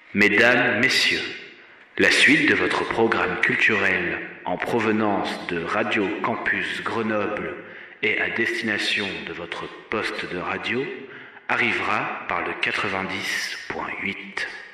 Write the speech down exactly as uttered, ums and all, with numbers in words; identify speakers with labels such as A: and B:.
A: Mesdames, Messieurs, la suite de votre programme culturel en provenance de Radio Campus Grenoble et à destination de votre poste de radio arrivera par le quatre-vingt-dix point huit.